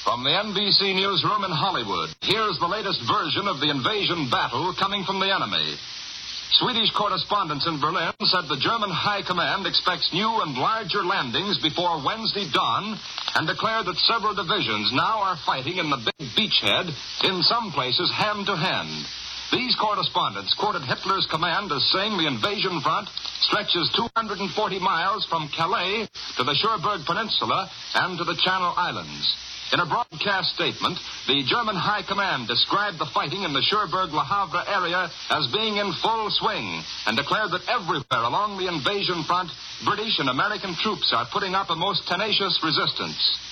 From the NBC newsroom in Hollywood, here's the latest version of the invasion battle coming from the enemy. Swedish correspondents in Berlin said the German High Command expects new and larger landings before Wednesday dawn and declared that several divisions now are fighting in the big beachhead, in some places hand-to-hand. These correspondents quoted Hitler's command as saying the invasion front stretches 240 miles from Calais to the Cherbourg Peninsula and to the Channel Islands. In a broadcast statement, the German High Command described the fighting in the Cherbourg-Le Havre area as being in full swing and declared that everywhere along the invasion front, British and American troops are putting up a most tenacious resistance.